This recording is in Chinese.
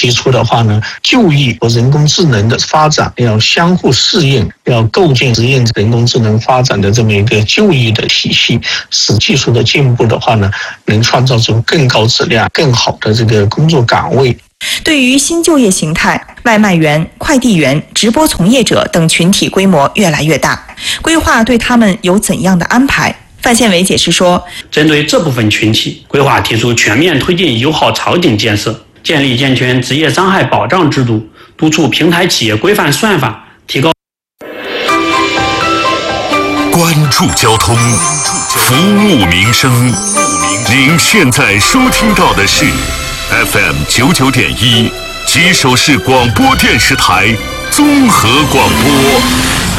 提出的话呢，就业和人工智能的发展要相互适应，要构建实现人工智能发展的这么一个就业的体系，使技术的进步的话呢，能创造出更高质量、更好的这个工作岗位。 对于新就业形态，外卖员、快递员、直播从业者等群体规模越来越大，规划对他们有怎样的安排？范宪伟解释说， 针对这部分群体，规划提出全面推进友好场景建设，建立健全职业伤害保障制度，督促平台企业规范算法，提高关注交通，服务民生。您现在收听到的是 FM 99.1吉首市广播电视台综合广播。